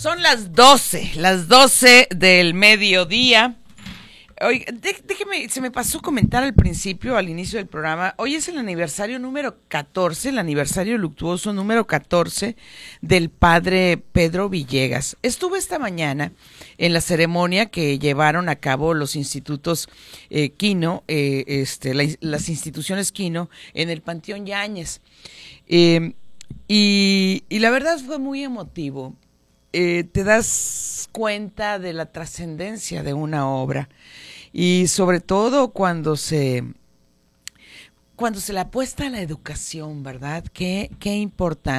Son las 12 del mediodía. Oye, déjeme, se me pasó comentar al principio, al inicio del programa, hoy es el aniversario número 14, el aniversario luctuoso número 14 del padre Pedro Villegas. Estuve esta mañana en la ceremonia que llevaron a cabo los institutos Quino, las instituciones Quino en el Panteón Yáñez. Y la verdad fue muy emotivo. Te das cuenta de la trascendencia de una obra y sobre todo cuando se le apuesta a la educación, ¿verdad? Qué importante.